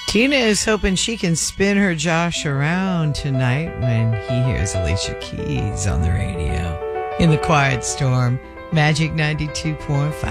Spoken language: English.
Tina is hoping she can spin her Josh around tonight when he hears Alicia Keys on the radio. In the Quiet Storm, Magic 92.5.